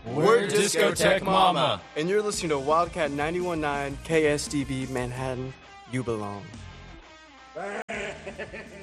We're Discotheque Mama. And you're listening to Wildcat 91.9 KSDB Manhattan. You belong.